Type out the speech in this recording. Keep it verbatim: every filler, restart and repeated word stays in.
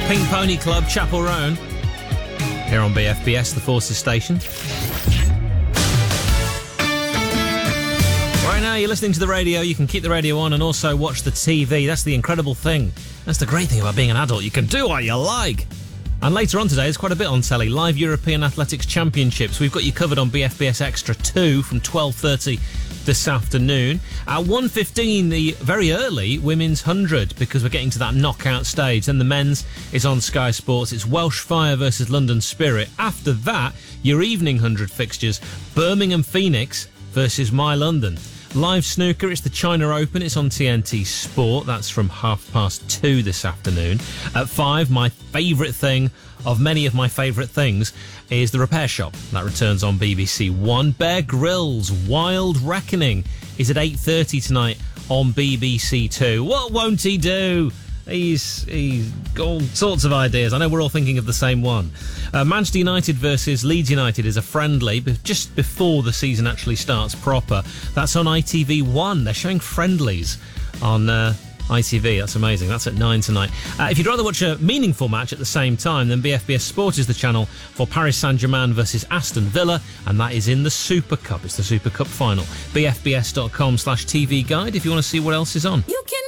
Pink Pony Club, Chapel Roan, here on B F B S, the Forces Station. Right now, you're listening to the radio. You can keep the radio on and also watch the T V. That's the incredible thing. That's the great thing about being an adult. You can do what you like. And later on today, there's quite a bit on telly. Live European Athletics Championships. We've got you covered on B F B S Extra two from twelve thirty this afternoon. At one fifteen, the very early Women's one hundred, because we're getting to that knockout stage. Then the men's is on Sky Sports. It's Welsh Fire versus London Spirit. After that, your evening one hundred fixtures. Birmingham Phoenix versus My London. Live snooker, it's the China Open. It's on T N T Sport. That's from half past two this afternoon. At five, my favourite thing of many of my favourite things is The Repair Shop. That returns on B B C One. Bear Grylls' Wild Reckoning is at eight thirty tonight on B B C Two. What won't he do? He's, he's got all sorts of ideas. I know we're all thinking of the same one. Uh, Manchester United versus Leeds United is a friendly, but just before the season actually starts proper. That's on I T V One. They're showing friendlies on uh, I T V. That's amazing. That's at nine tonight. Uh, if you'd rather watch a meaningful match at the same time, then B F B S Sport is the channel for Paris Saint-Germain versus Aston Villa, and that is in the Super Cup. It's the Super Cup final. B F B S dot com slash T V guide if you want to see what else is on. You can